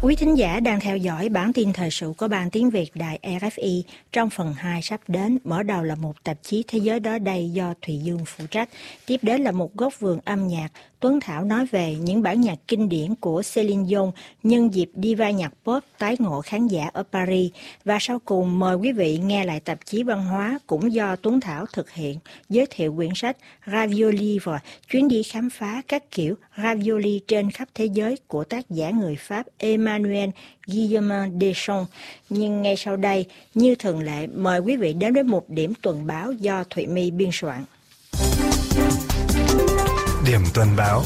Quý thính giả đang theo dõi bản tin thời sự của Ban Tiếng Việt Đài RFI. Trong phần 2 sắp đến, mở đầu là một tạp chí Thế giới đó đây do Thùy Dương phụ trách. Tiếp đến là một góc vườn âm nhạc. Tuấn Thảo nói về những bản nhạc kinh điển của Celine Dion nhân dịp diva nhạc pop tái ngộ khán giả ở Paris. Và sau cùng mời quý vị nghe lại tạp chí văn hóa cũng do Tuấn Thảo thực hiện, giới thiệu quyển sách Ravioli và chuyến đi khám phá các kiểu ravioli trên khắp thế giới của tác giả người Pháp Emmanuel Guillaume Deschamps. Nhưng ngay sau đây, như thường lệ, mời quý vị đến với một điểm tuần báo do Thụy My biên soạn. Điểm tuần báo.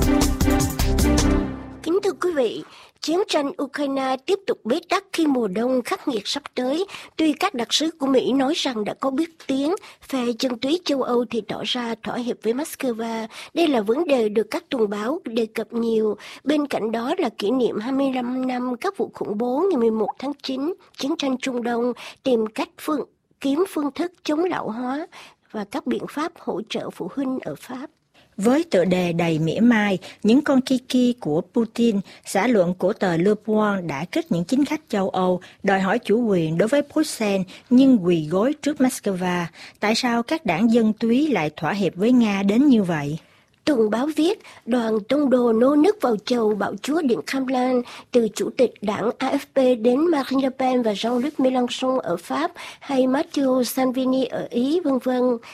Kính thưa quý vị, chiến tranh Ukraine tiếp tục bế tắc khi mùa đông khắc nghiệt sắp tới. Tuy các đặc sứ của Mỹ nói rằng đã có bước tiến, phe chân túy châu Âu thì tỏ ra thỏa hiệp với Moscow. Đây là vấn đề được các tuần báo đề cập nhiều. Bên cạnh đó là kỷ niệm 25 năm các vụ khủng bố ngày 11 tháng 9, chiến tranh Trung Đông, tìm cách kiếm phương thức chống lão hóa và các biện pháp hỗ trợ phụ huynh ở Pháp. Với tựa đề đầy mỉa mai, những con kiki của Putin, xã luận của tờ Le Point đã kích những chính khách châu Âu đòi hỏi chủ quyền đối với Bruxelles nhưng quỳ gối trước Moscow. Tại sao các đảng dân túy lại thỏa hiệp với Nga đến như vậy? Tuần báo viết, đoàn tông đồ nô nức vào chầu bạo chúa Điện Kremlin, từ chủ tịch đảng AFP đến Marine Le Pen và Jean-Luc Mélenchon ở Pháp hay Matteo Salvini ở Ý, v.v.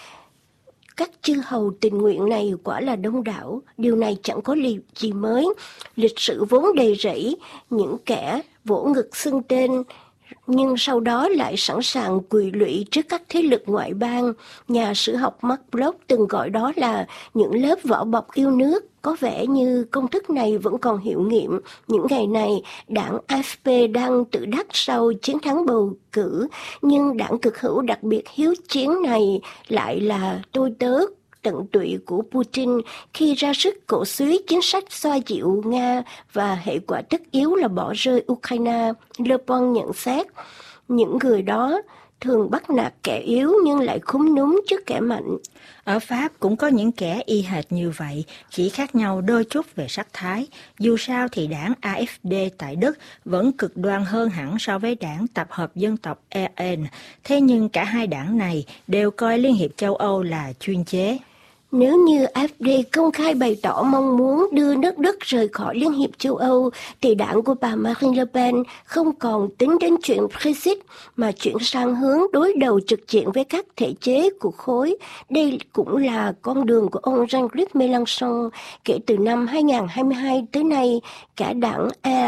Các chư hầu tình nguyện này quả là đông đảo, điều này chẳng có gì mới. Lịch sử vốn đầy rẫy, những kẻ vỗ ngực xưng tên, nhưng sau đó lại sẵn sàng quỳ lụy trước các thế lực ngoại bang. Nhà sử học Mark Bloch từng gọi đó là những lớp vỏ bọc yêu nước. Có vẻ như công thức này vẫn còn hiệu nghiệm. Những ngày này, đảng AFP đang tự đắc sau chiến thắng bầu cử, nhưng đảng cực hữu đặc biệt hiếu chiến này lại là tôi tớ tận tụy của Putin khi ra sức cổ suý chính sách xoa dịu Nga và hệ quả tất yếu là bỏ rơi Ukraine. Le Bon nhận xét, những người đó thường bắt nạt kẻ yếu nhưng lại khúm núm trước kẻ mạnh. Ở Pháp cũng có những kẻ y hệt như vậy, chỉ khác nhau đôi chút về sắc thái. Dù sao thì đảng AfD tại Đức vẫn cực đoan hơn hẳn so với đảng Tập hợp Dân tộc RN. Thế nhưng cả hai đảng này đều coi Liên hiệp châu Âu là chuyên chế. Nếu như AfD công khai bày tỏ mong muốn đưa nước Đức rời khỏi Liên hiệp châu Âu, thì đảng của bà Marine Le Pen không còn tính đến chuyện Brexit, mà chuyển sang hướng đối đầu trực diện với các thể chế của khối. Đây cũng là con đường của ông Jean-Luc Mélenchon. Kể từ năm 2022 tới nay, cả đảng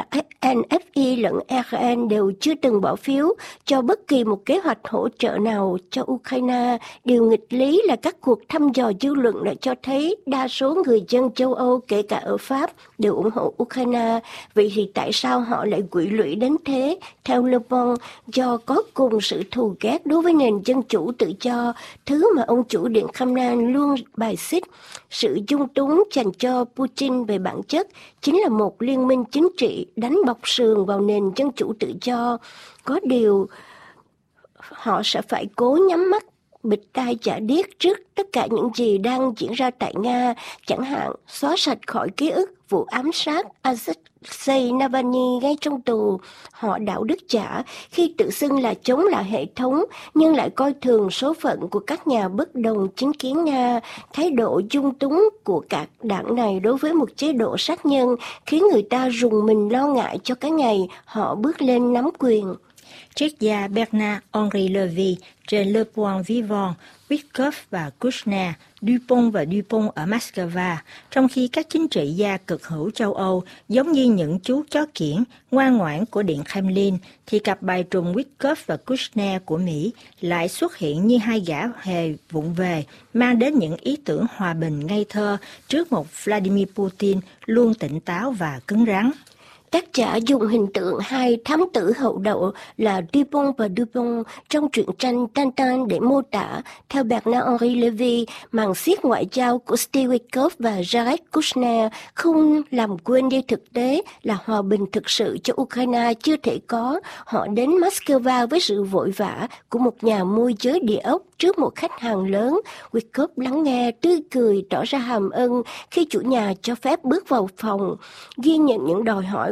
NFI lẫn RN đều chưa từng bỏ phiếu cho bất kỳ một kế hoạch hỗ trợ nào cho Ukraine. Điều nghịch lý là các cuộc thăm dò dư luận đã cho thấy đa số người dân châu Âu, kể cả ở Pháp, đều ủng hộ Ukraine. Vậy thì tại sao họ lại quỵ lụy đến thế? Theo Le Bon, do có cùng sự thù ghét đối với nền dân chủ tự do, thứ mà ông chủ Điện Kremlin luôn bài xích. Sự dung túng dành cho Putin về bản chất chính là một liên minh chính trị đánh bọc sườn vào nền dân chủ tự do. Có điều, họ sẽ phải cố nhắm mắt bịt tai chả điếc trước tất cả những gì đang diễn ra tại Nga, chẳng hạn xóa sạch khỏi ký ức vụ ám sát Alexei Navalny ngay trong tù. Họ đạo đức giả khi tự xưng là chống lại hệ thống, nhưng lại coi thường số phận của các nhà bất đồng chính kiến Nga. Thái độ dung túng của các đảng này đối với một chế độ sát nhân khiến người ta rùng mình lo ngại cho cái ngày họ bước lên nắm quyền. Triết gia Bernard-Henri Lévy trên Le Point Vivant, Witkoff và Kushner, Dupont và Dupont ở Moscow, trong khi các chính trị gia cực hữu châu Âu giống như những chú chó kiểng ngoan ngoãn của Điện Kremlin, thì cặp bài trùng Witkoff và Kushner của Mỹ lại xuất hiện như hai gã hề vụng về, mang đến những ý tưởng hòa bình ngây thơ trước một Vladimir Putin luôn tỉnh táo và cứng rắn. Tác giả dùng hình tượng hai thám tử hậu đậu là Dupont và Dupont trong truyện tranh Tintin để mô tả, theo Bernard-Henri Lévy, màn xiết ngoại giao của Steve Witkoff và Jared Kushner không làm quên đi thực tế là hòa bình thực sự cho Ukraine chưa thể có. Họ đến Moscow với sự vội vã của một nhà môi giới địa ốc trước một khách hàng lớn. Witkoff lắng nghe, tươi cười, tỏ ra hàm ơn khi chủ nhà cho phép bước vào phòng, ghi nhận những đòi hỏi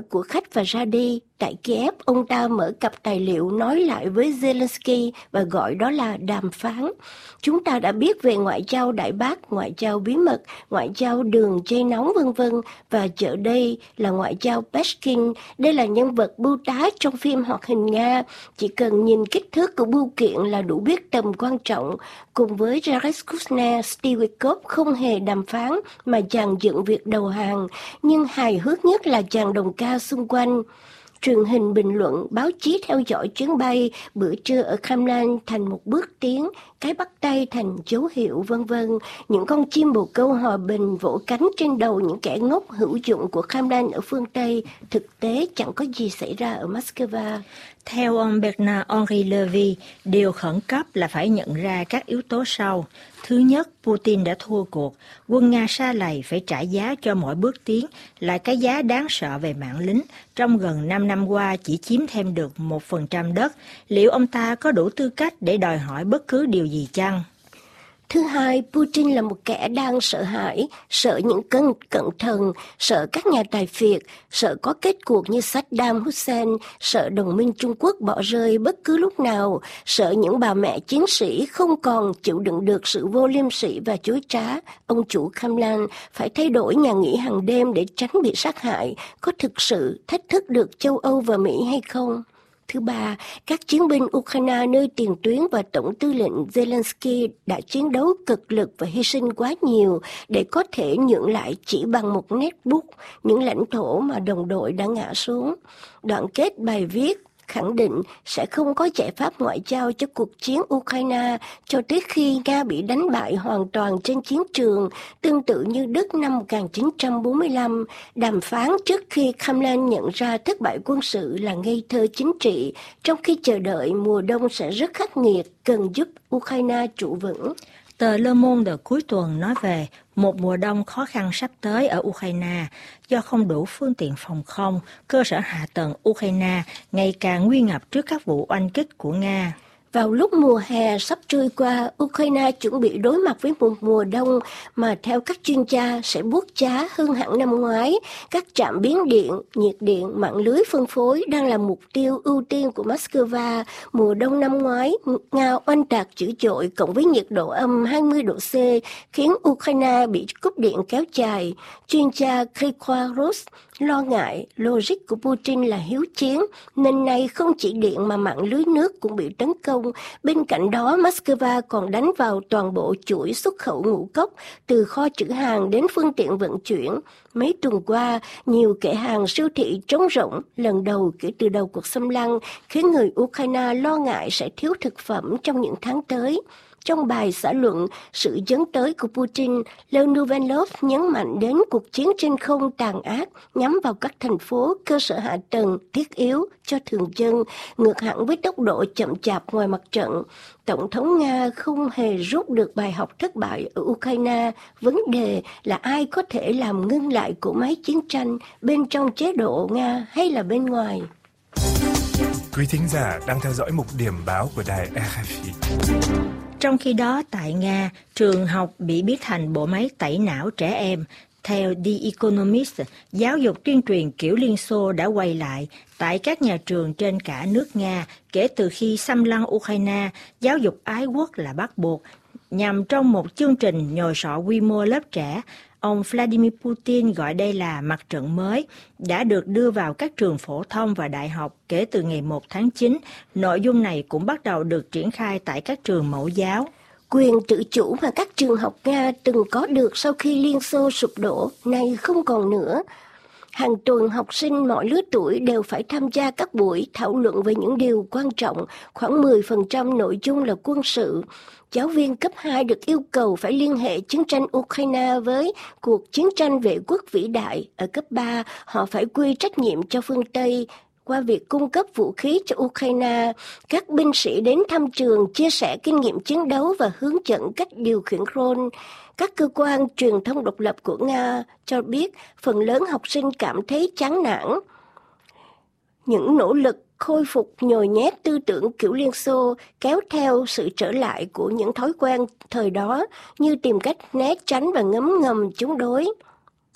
của khách và ra đi. Tại Kiev, ông ta mở cặp tài liệu nói lại với Zelensky và gọi đó là đàm phán. Chúng ta đã biết về ngoại giao đại bác, ngoại giao bí mật, ngoại giao đường dây nóng v.v. và giờ đây là ngoại giao Pushkin. Đây là nhân vật bưu tá trong phim hoạt hình Nga. Chỉ cần nhìn kích thước của bưu kiện là đủ biết tầm quan trọng. Cùng với Jared Kushner, Steve Witkoff không hề đàm phán mà dàn dựng việc đầu hàng. Nhưng hài hước nhất là dàn đồng ca xung quanh. Truyền hình bình luận, báo chí theo dõi chuyến bay, bữa trưa ở Kremlin thành một bước tiến, cái bắt tay thành dấu hiệu v.v. Những con chim bồ câu hòa bình vỗ cánh trên đầu những kẻ ngốc hữu dụng của Kremlin ở phương Tây. Thực tế chẳng có gì xảy ra ở Moscow. Theo ông Bernard-Henri Levy, điều khẩn cấp là phải nhận ra các yếu tố sau. Thứ nhất, Putin đã thua cuộc. Quân Nga sa lầy phải trả giá cho mỗi bước tiến, là cái giá đáng sợ về mạng lính. Trong gần 5 năm qua chỉ chiếm thêm được 1% đất. Liệu ông ta có đủ tư cách để đòi hỏi bất cứ điều gì chăng? Thứ hai, Putin là một kẻ đang sợ hãi, sợ những cận thần, sợ các nhà tài phiệt, sợ có kết cuộc như Saddam Hussein, sợ đồng minh Trung Quốc bỏ rơi bất cứ lúc nào, sợ những bà mẹ chiến sĩ không còn chịu đựng được sự vô liêm sỉ và dối trá. Ông chủ Kremlin phải thay đổi nhà nghỉ hàng đêm để tránh bị sát hại. Có thực sự thách thức được châu Âu và Mỹ hay không? Thứ ba, các chiến binh Ukraine nơi tiền tuyến và Tổng tư lệnh Zelensky đã chiến đấu cực lực và hy sinh quá nhiều để có thể nhượng lại chỉ bằng một nét bút những lãnh thổ mà đồng đội đã ngã xuống. Đoạn kết bài viết khẳng định sẽ không có giải pháp ngoại giao cho cuộc chiến Ukraine cho tới khi Nga bị đánh bại hoàn toàn trên chiến trường, tương tự như Đức năm 1945. Đàm phán trước khi Kremlin nhận ra thất bại quân sự là ngây thơ chính trị, trong khi chờ đợi mùa đông sẽ rất khắc nghiệt, cần giúp Ukraine trụ vững. Tờ Le Monde cuối tuần nói về một mùa đông khó khăn sắp tới ở Ukraine do không đủ phương tiện phòng không, cơ sở hạ tầng Ukraine ngày càng nguy ngập trước các vụ oanh kích của Nga. Vào lúc mùa hè sắp trôi qua, Ukraine chuẩn bị đối mặt với một mùa đông mà theo các chuyên gia sẽ buốt giá hơn hẳn năm ngoái. Các trạm biến điện, nhiệt điện, mạng lưới phân phối đang là mục tiêu ưu tiên của Moscow. Mùa đông năm ngoái, Nga oanh tạc dữ dội cộng với nhiệt độ âm 20 độ C khiến Ukraine bị cúp điện kéo dài. Chuyên gia Grigor Rus lo ngại logic của Putin là hiếu chiến, nên nay không chỉ điện mà mạng lưới nước cũng bị tấn công. Bên cạnh đó, Moscow còn đánh vào toàn bộ chuỗi xuất khẩu ngũ cốc, từ kho trữ hàng đến phương tiện vận chuyển. Mấy tuần qua, nhiều kệ hàng siêu thị trống rỗng lần đầu kể từ đầu cuộc xâm lăng, khiến người Ukraine lo ngại sẽ thiếu thực phẩm trong những tháng tới. Trong bài xã luận sự dấn tới của Putin, Leonovelov nhấn mạnh đến cuộc chiến trên không tàn ác nhắm vào các thành phố, cơ sở hạ tầng thiết yếu cho thường dân, ngược hẳn với tốc độ chậm chạp ngoài mặt trận. Tổng thống Nga không hề rút được bài học thất bại ở Ukraine. Vấn đề là ai có thể làm ngưng lại cỗ máy chiến tranh bên trong chế độ Nga hay là bên ngoài. Quý thính giả đang theo dõi mục điểm báo của đài RFI. Trong khi đó, tại Nga, trường học bị biến thành bộ máy tẩy não trẻ em. Theo The Economist, giáo dục tuyên truyền kiểu Liên Xô đã quay lại tại các nhà trường trên cả nước Nga kể từ khi xâm lăng Ukraine. Giáo dục ái quốc là bắt buộc, nhằm trong một chương trình nhồi sọ quy mô lớp trẻ. Ông Vladimir Putin gọi đây là mặt trận mới, đã được đưa vào các trường phổ thông và đại học kể từ ngày 1 tháng 9. Nội dung này cũng bắt đầu được triển khai tại các trường mẫu giáo. Quyền tự chủ mà các trường học Nga từng có được sau khi Liên Xô sụp đổ, nay không còn nữa. Hàng tuần học sinh mọi lứa tuổi đều phải tham gia các buổi thảo luận về những điều quan trọng, khoảng 10% nội dung là quân sự. Giáo viên cấp 2 được yêu cầu phải liên hệ chiến tranh Ukraine với cuộc chiến tranh vệ quốc vĩ đại. Ở cấp 3, họ phải quy trách nhiệm cho phương Tây qua việc cung cấp vũ khí cho Ukraine. Các binh sĩ đến thăm trường chia sẻ kinh nghiệm chiến đấu và hướng dẫn cách điều khiển drone. Các cơ quan truyền thông độc lập của Nga cho biết phần lớn học sinh cảm thấy chán nản. Những nỗ lực khôi phục nhồi nhét tư tưởng kiểu Liên Xô kéo theo sự trở lại của những thói quen thời đó như tìm cách né tránh và ngấm ngầm chống đối.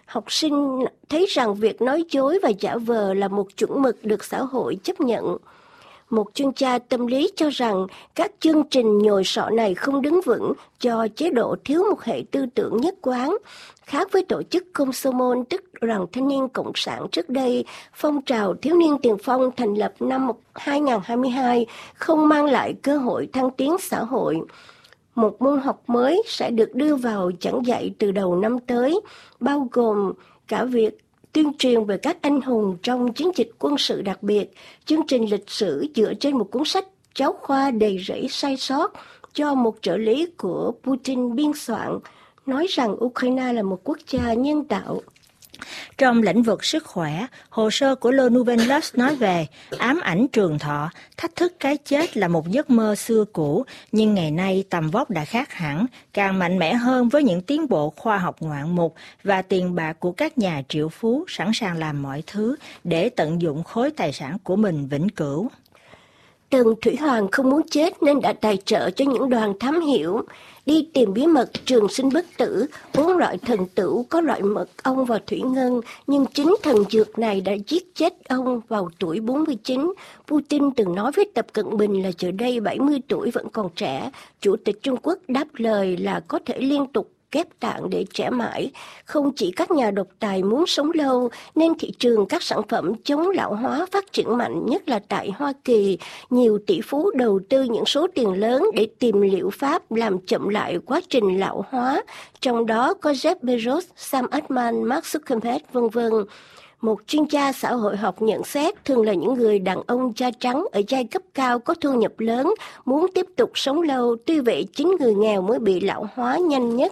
Học sinh thấy rằng việc nói dối và giả vờ là một chuẩn mực được xã hội chấp nhận. Một chuyên gia tâm lý cho rằng các chương trình nhồi sọ này không đứng vững do chế độ thiếu một hệ tư tưởng nhất quán. Khác với tổ chức Komsomol, tức Đoàn Thanh niên Cộng sản trước đây, phong trào thiếu niên tiền phong thành lập năm 2022 không mang lại cơ hội thăng tiến xã hội. Một môn học mới sẽ được đưa vào giảng dạy từ đầu năm tới, bao gồm cả việc tuyên truyền về các anh hùng trong chiến dịch quân sự đặc biệt, chương trình lịch sử dựa trên một cuốn sách giáo khoa đầy rẫy sai sót do một trợ lý của Putin biên soạn, nói rằng Ukraine là một quốc gia nhân tạo. Trong lĩnh vực sức khỏe, hồ sơ của Le Nouvel Obs nói về ám ảnh trường thọ, thách thức cái chết là một giấc mơ xưa cũ, nhưng ngày nay tầm vóc đã khác hẳn, càng mạnh mẽ hơn với những tiến bộ khoa học ngoạn mục và tiền bạc của các nhà triệu phú sẵn sàng làm mọi thứ để tận dụng khối tài sản của mình vĩnh cửu. Tần Thủy Hoàng không muốn chết nên đã tài trợ cho những đoàn thám hiểm đi tìm bí mật trường sinh bất tử, 4 loại thần tửu có loại mật ong và thủy ngân, nhưng chính thần dược này đã giết chết ông vào tuổi 49. Putin từng nói với Tập Cận Bình là giờ đây 70 tuổi vẫn còn trẻ. Chủ tịch Trung Quốc đáp lời là có thể liên tục ghép tạng để trẻ mãi. Không chỉ các nhà độc tài muốn sống lâu, nên thị trường các sản phẩm chống lão hóa phát triển mạnh, nhất là tại Hoa Kỳ. Nhiều tỷ phú đầu tư những số tiền lớn để tìm liệu pháp làm chậm lại quá trình lão hóa. Trong đó có Jeff Bezos, Sam Altman, Mark Zuckerberg, v.v. Một chuyên gia xã hội học nhận xét thường là những người đàn ông da trắng ở giai cấp cao có thu nhập lớn, muốn tiếp tục sống lâu, tuy vậy chính người nghèo mới bị lão hóa nhanh nhất.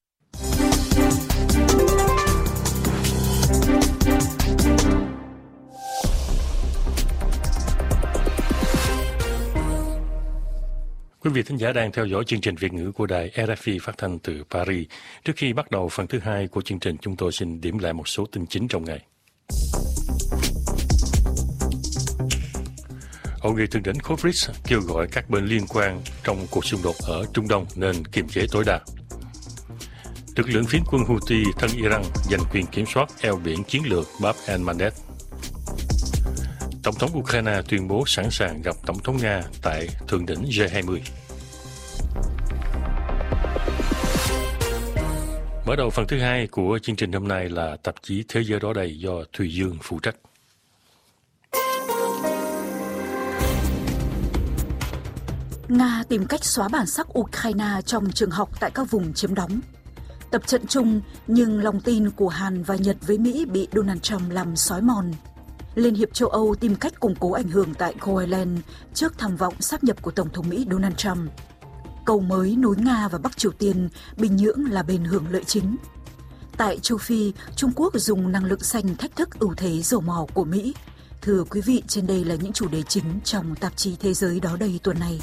Quý vị thính giả đang theo dõi chương trình Việt ngữ của đài RFI phát thanh từ Paris. Trước khi bắt đầu phần thứ 2 của chương trình, chúng tôi xin điểm lại một số tin chính trong ngày. Hội nghị thượng đỉnh khối BRICS kêu gọi các bên liên quan trong cuộc xung đột ở Trung Đông nên kiềm chế tối đa. Lực lượng phiến quân Houthi thân Iran giành quyền kiểm soát eo biển chiến lược Bab el-Mandeb. Tổng thống Ukraine tuyên bố sẵn sàng gặp Tổng thống Nga tại thượng đỉnh G20. Mở đầu phần thứ 2 của chương trình hôm nay là tạp chí Thế giới đó đây do Thùy Dương phụ trách. Nga tìm cách xóa bản sắc Ukraine trong trường học tại các vùng chiếm đóng. Tập trận chung nhưng lòng tin của Hàn và Nhật với Mỹ bị Donald Trump làm xói mòn. Liên hiệp châu Âu tìm cách củng cố ảnh hưởng tại Groenland trước tham vọng sáp nhập của Tổng thống Mỹ Donald Trump. Cầu mới nối Nga và Bắc Triều Tiên, Bình Nhưỡng là bên hưởng lợi chính. Tại châu Phi, Trung Quốc dùng năng lượng xanh thách thức ưu thế dầu mỏ của Mỹ. Thưa quý vị, trên đây là những chủ đề chính trong tạp chí Thế giới đó đây tuần này.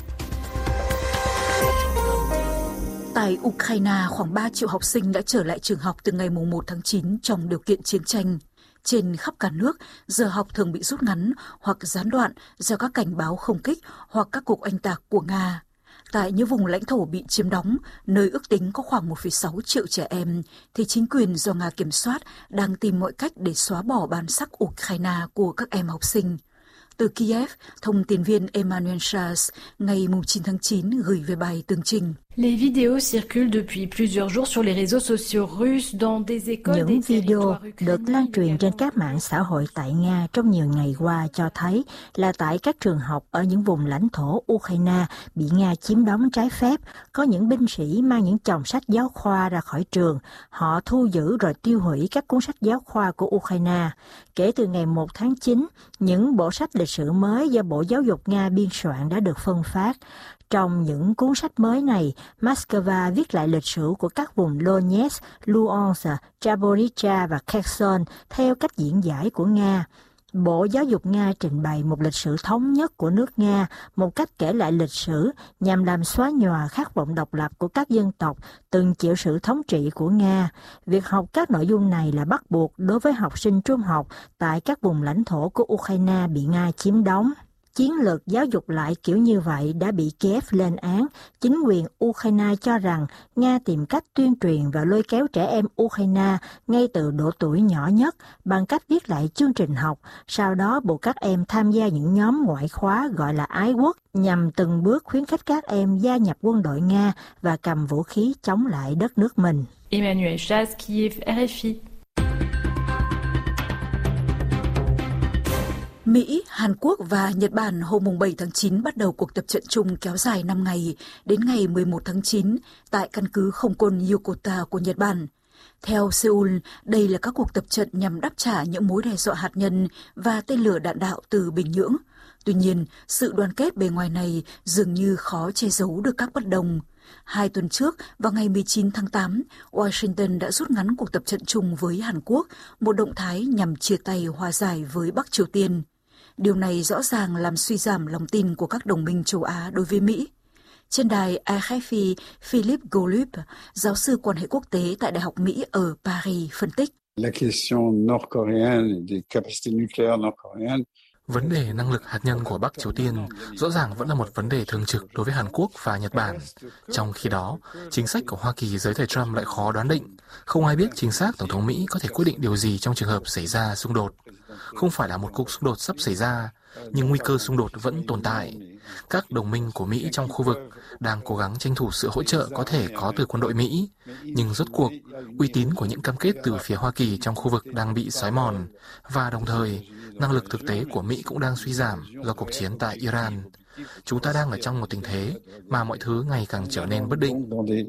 Tại Ukraine, khoảng 3 triệu học sinh đã trở lại trường học từ ngày 1 tháng 9 trong điều kiện chiến tranh. Trên khắp cả nước, giờ học thường bị rút ngắn hoặc gián đoạn do các cảnh báo không kích hoặc các cuộc oanh tạc của Nga. Tại những vùng lãnh thổ bị chiếm đóng, nơi ước tính có khoảng 1,6 triệu trẻ em, thì chính quyền do Nga kiểm soát đang tìm mọi cách để xóa bỏ bản sắc Ukraine của các em học sinh. Từ Kiev, thông tin viên Emmanuel Charles ngày 9 tháng 9 gửi về bài tường trình. Les vidéos circulent depuis plusieurs jours sur les réseaux sociaux russes dans des écoles. Những video được lan truyền trên các mạng xã hội tại Nga trong nhiều ngày qua cho thấy là tại các trường học ở những vùng lãnh thổ Ukraine bị Nga chiếm đóng trái phép, có những binh sĩ mang những chồng sách giáo khoa ra khỏi trường. Họ thu giữ rồi tiêu hủy các cuốn sách giáo khoa của Ukraine. Kể từ ngày 1 tháng 9, những bộ sách lịch sử mới do Bộ Giáo dục Nga biên soạn đã được phân phát. Trong những cuốn sách mới này, Moscow viết lại lịch sử của các vùng Donetsk, Luhansk, Zaporizhzhia và Kherson theo cách diễn giải của Nga. Bộ Giáo dục Nga trình bày một lịch sử thống nhất của nước Nga, một cách kể lại lịch sử nhằm làm xóa nhòa khát vọng độc lập của các dân tộc từng chịu sự thống trị của Nga. Việc học các nội dung này là bắt buộc đối với học sinh trung học tại các vùng lãnh thổ của Ukraine bị Nga chiếm đóng. Chiến lược giáo dục lại kiểu như vậy đã bị Kiev lên án. Chính quyền Ukraine cho rằng Nga tìm cách tuyên truyền và lôi kéo trẻ em Ukraine ngay từ độ tuổi nhỏ nhất bằng cách viết lại chương trình học, sau đó buộc các em tham gia những nhóm ngoại khóa gọi là ái quốc, nhằm từng bước khuyến khích các em gia nhập quân đội Nga và cầm vũ khí chống lại đất nước mình. Emmanuel Chaz, Kiev, RFI. Mỹ, Hàn Quốc và Nhật Bản hôm 7 tháng 9 bắt đầu cuộc tập trận chung kéo dài 5 ngày đến ngày 11 tháng 9 tại căn cứ không quân Yokota của Nhật Bản. Theo Seoul, đây là các cuộc tập trận nhằm đáp trả những mối đe dọa hạt nhân và tên lửa đạn đạo từ Bình Nhưỡng. Tuy nhiên, sự đoàn kết bề ngoài này dường như khó che giấu được các bất đồng. 2 tuần trước, vào ngày 19 tháng 8, Washington đã rút ngắn cuộc tập trận chung với Hàn Quốc, một động thái nhằm chia tay hòa giải với Bắc Triều Tiên. Điều này rõ ràng làm suy giảm lòng tin của các đồng minh châu Á đối với Mỹ. Trên đài RFI, Philip Golub, giáo sư quan hệ quốc tế tại Đại học Mỹ ở Paris, phân tích. Vấn đề năng lực hạt nhân của Bắc Triều Tiên rõ ràng vẫn là một vấn đề thường trực đối với Hàn Quốc và Nhật Bản. Trong khi đó, chính sách của Hoa Kỳ dưới thời Trump lại khó đoán định. Không ai biết chính xác Tổng thống Mỹ có thể quyết định điều gì trong trường hợp xảy ra xung đột. Không phải là một cuộc xung đột sắp xảy ra, nhưng nguy cơ xung đột vẫn tồn tại. Các đồng minh của Mỹ trong khu vực đang cố gắng tranh thủ sự hỗ trợ có thể có từ quân đội Mỹ. Nhưng rốt cuộc, uy tín của những cam kết từ phía Hoa Kỳ trong khu vực đang bị xói mòn. Và đồng thời, năng lực thực tế của Mỹ cũng đang suy giảm do cuộc chiến tại Iran. Chúng ta đang ở trong một tình thế mà mọi thứ ngày càng trở nên bất định.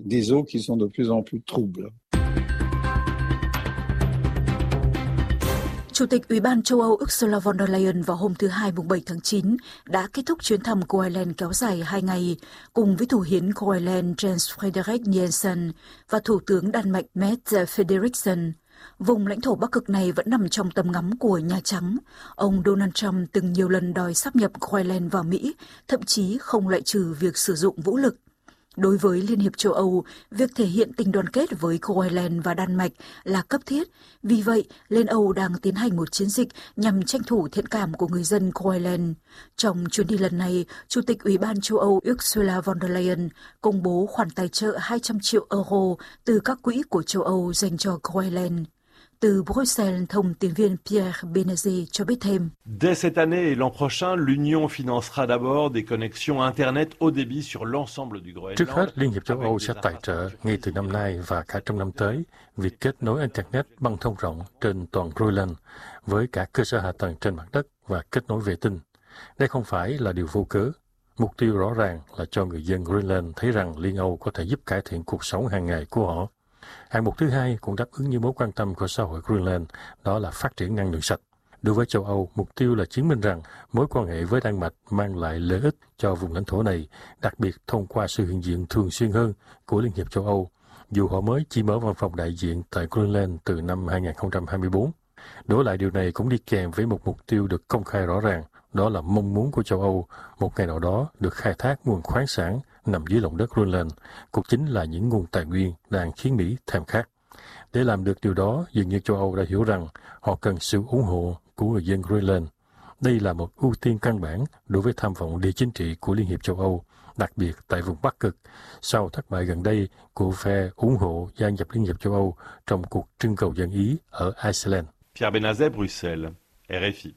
Chủ tịch Ủy ban châu Âu Ursula von der Leyen vào hôm thứ Hai 7 tháng 9 đã kết thúc chuyến thăm của Ireland kéo dài 2 ngày cùng với Thủ hiến của Ireland Jens Frederik Jensen và Thủ tướng Đan Mạch Mette Frederiksen. Vùng lãnh thổ Bắc Cực này vẫn nằm trong tầm ngắm của Nhà Trắng. Ông Donald Trump từng nhiều lần đòi sáp nhập Ireland vào Mỹ, thậm chí không loại trừ việc sử dụng vũ lực. Đối với Liên hiệp châu Âu, việc thể hiện tình đoàn kết với Ireland và Đan Mạch là cấp thiết. Vì vậy, Liên Âu đang tiến hành một chiến dịch nhằm tranh thủ thiện cảm của người dân Ireland. Trong chuyến đi lần này, Chủ tịch Ủy ban châu Âu Ursula von der Leyen công bố khoản tài trợ 200 triệu euro từ các quỹ của châu Âu dành cho Ireland. Từ Bruxelles, thông tín viên Pierre Benazé cho biết thêm. Dès cette année et l'an prochain, l'Union financera d'abord des connexions Internet haut débit sur l'ensemble du Groenland. Trước hết, Liên hiệp châu Âu sẽ tài trợ ngay từ năm nay và cả trong năm tới việc kết nối Internet băng thông rộng trên toàn Groenland với cả cơ sở hạ tầng trên mặt đất và kết nối vệ tinh. Đây không phải là điều vô cớ. Mục tiêu rõ ràng là cho người dân Groenland thấy rằng Liên Âu có thể giúp cải thiện cuộc sống hàng ngày của họ. Hạng mục thứ hai cũng đáp ứng như mối quan tâm của xã hội Greenland, đó là phát triển năng lượng sạch. Đối với châu Âu, mục tiêu là chứng minh rằng mối quan hệ với Đan Mạch mang lại lợi ích cho vùng lãnh thổ này, đặc biệt thông qua sự hiện diện thường xuyên hơn của Liên hiệp châu Âu, dù họ mới chỉ mở văn phòng đại diện tại Greenland từ năm 2024. Đổi lại điều này cũng đi kèm với một mục tiêu được công khai rõ ràng, đó là mong muốn của châu Âu một ngày nào đó được khai thác nguồn khoáng sản nằm dưới lòng đất Greenland, cũng chính là những nguồn tài nguyên đang khiến Mỹ thèm khát. Để làm được điều đó, dường như châu Âu đã hiểu rằng họ cần sự ủng hộ của người dân Greenland. Đây là một ưu tiên căn bản đối với tham vọng địa chính trị của Liên hiệp châu Âu, đặc biệt tại vùng Bắc Cực, sau thất bại gần đây của phe ủng hộ gia nhập Liên hiệp châu Âu trong cuộc trưng cầu dân Ý ở Iceland. Pierre Benazet, Bruxelles, RFI.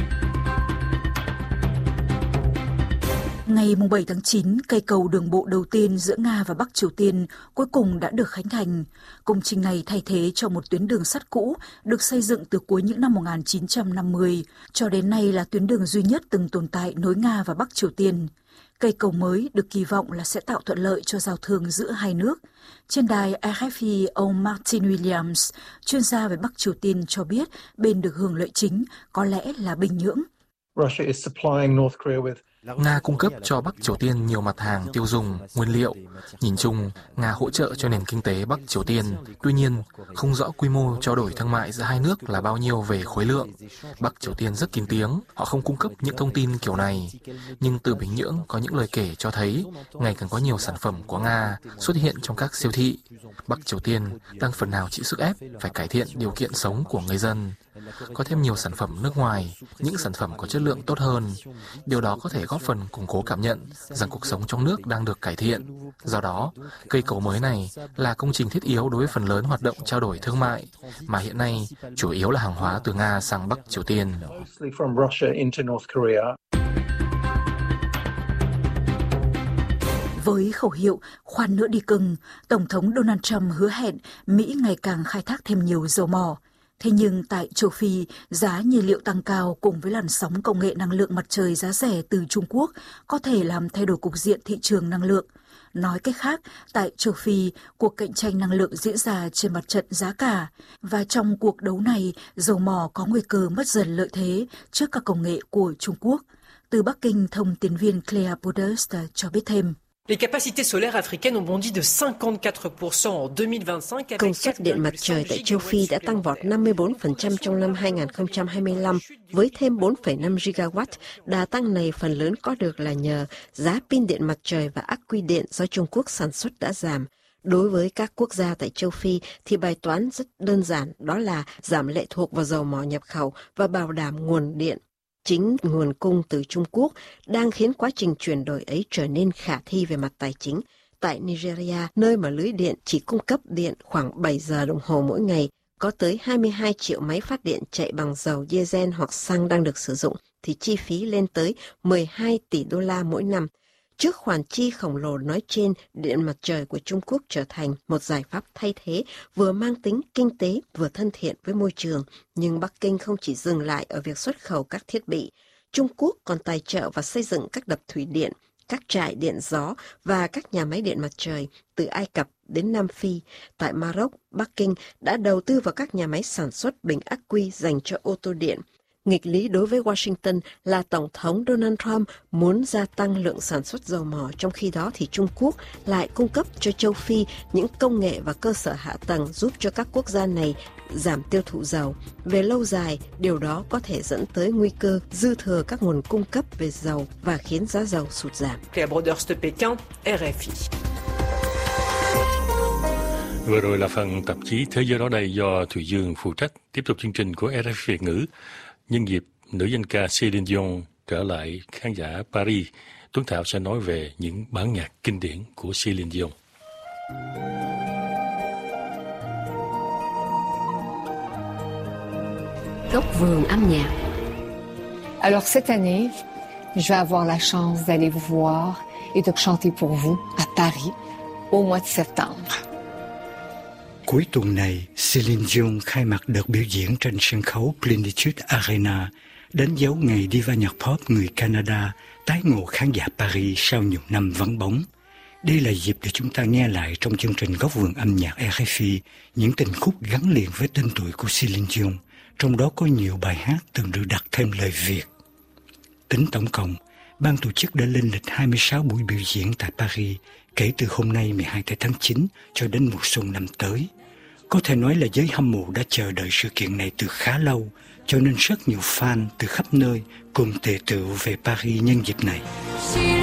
Ngày 7 tháng 9, cây cầu đường bộ đầu tiên giữa Nga và Bắc Triều Tiên cuối cùng đã được khánh thành. Công trình này thay thế cho một tuyến đường sắt cũ được xây dựng từ cuối những năm 1950, cho đến nay là tuyến đường duy nhất từng tồn tại nối Nga và Bắc Triều Tiên. Cây cầu mới được kỳ vọng là sẽ tạo thuận lợi cho giao thương giữa hai nước. Trên đài RFI, ông Martin Williams, chuyên gia về Bắc Triều Tiên cho biết bên được hưởng lợi chính có lẽ là Bình Nhưỡng. Nga cung cấp cho Bắc Triều Tiên nhiều mặt hàng tiêu dùng, nguyên liệu. Nhìn chung, Nga hỗ trợ cho nền kinh tế Bắc Triều Tiên. Tuy nhiên, không rõ quy mô trao đổi thương mại giữa hai nước là bao nhiêu về khối lượng. Bắc Triều Tiên rất kín tiếng, họ không cung cấp những thông tin kiểu này. Nhưng từ Bình Nhưỡng có những lời kể cho thấy ngày càng có nhiều sản phẩm của Nga xuất hiện trong các siêu thị. Bắc Triều Tiên đang phần nào chịu sức ép phải cải thiện điều kiện sống của người dân. có thêm nhiều sản phẩm nước ngoài, những sản phẩm có chất lượng tốt hơn. Điều đó có thể góp phần củng cố cảm nhận rằng cuộc sống trong nước đang được cải thiện. Do đó, cây cầu mới này là công trình thiết yếu đối với phần lớn hoạt động trao đổi thương mại, mà hiện nay chủ yếu là hàng hóa từ Nga sang Bắc Triều Tiên. Với khẩu hiệu khoan nữa đi cưng, Tổng thống Donald Trump hứa hẹn Mỹ ngày càng khai thác thêm nhiều dầu mỏ. Thế nhưng tại châu Phi, giá nhiên liệu tăng cao cùng với làn sóng công nghệ năng lượng mặt trời giá rẻ từ Trung Quốc có thể làm thay đổi cục diện thị trường năng lượng. Nói cách khác, tại châu Phi, cuộc cạnh tranh năng lượng diễn ra trên mặt trận giá cả. Và trong cuộc đấu này, dầu mỏ có nguy cơ mất dần lợi thế trước các công nghệ của Trung Quốc. Từ Bắc Kinh, thông tin viên Claire Podest cho biết thêm. Les capacités solaires africaines ont bondi de 54% en 2025. Công suất điện mặt trời tại châu Phi đã tăng vọt 54% trong năm 2025 với thêm 4,5 gigawatt. Đà tăng này phần lớn có được là nhờ giá pin điện mặt trời và ắc quy điện do Trung Quốc sản xuất đã giảm. Đối với các quốc gia tại châu Phi thì bài toán rất đơn giản, đó là giảm lệ thuộc vào dầu mỏ nhập khẩu và bảo đảm nguồn điện. Chính nguồn cung từ Trung Quốc đang khiến quá trình chuyển đổi ấy trở nên khả thi về mặt tài chính. Tại Nigeria, nơi mà lưới điện chỉ cung cấp điện khoảng 7 giờ đồng hồ mỗi ngày, có tới 22 triệu máy phát điện chạy bằng dầu diesel hoặc xăng đang được sử dụng, thì chi phí lên tới 12 tỷ đô la mỗi năm. Trước khoản chi khổng lồ nói trên, điện mặt trời của Trung Quốc trở thành một giải pháp thay thế vừa mang tính kinh tế vừa thân thiện với môi trường. Nhưng Bắc Kinh không chỉ dừng lại ở việc xuất khẩu các thiết bị. Trung Quốc còn tài trợ và xây dựng các đập thủy điện, các trại điện gió và các nhà máy điện mặt trời từ Ai Cập đến Nam Phi. Tại Maroc, Bắc Kinh đã đầu tư vào các nhà máy sản xuất bình ắc quy dành cho ô tô điện. Nghịch lý đối với Washington là Tổng thống Donald Trump muốn gia tăng lượng sản xuất dầu mỏ, trong khi đó thì Trung Quốc lại cung cấp cho châu Phi những công nghệ và cơ sở hạ tầng giúp cho các quốc gia này giảm tiêu thụ dầu. Về lâu dài, điều đó có thể dẫn tới nguy cơ dư thừa các nguồn cung cấp về dầu và khiến giá dầu sụt giảm. Vừa rồi là phần tạp chí Thế giới đó đây do Thùy Dương phụ trách. Tiếp tục chương trình của RFI Việt ngữ. Nhân dịp nữ danh ca Céline Dion trở lại khán giả Paris, Tuấn Thảo sẽ nói về những bản nhạc kinh điển của Céline Dion. Góc vườn âm nhạc. Alors cette année, je vais avoir la chance d'aller vous voir et de chanter pour vous à Paris au mois de septembre. Cuối tuần này, Céline Dion khai mạc đợt biểu diễn trên sân khấu Plenitude Arena, đánh dấu ngày diva nhạc pop người Canada tái ngộ khán giả Paris sau nhiều năm vắng bóng. Đây là dịp để chúng ta nghe lại trong chương trình Góc vườn âm nhạc RFI những tình khúc gắn liền với tên tuổi của Céline Dion, trong đó có nhiều bài hát từng được đặt thêm lời Việt. Tính tổng cộng, ban tổ chức đã lên lịch 26 buổi biểu diễn tại Paris kể từ hôm nay 12 tháng 9 cho đến mùa xuân năm tới. Có thể nói là giới hâm mộ đã chờ đợi sự kiện này từ khá lâu, cho nên rất nhiều fan từ khắp nơi cùng tề tựu về Paris nhân dịp này.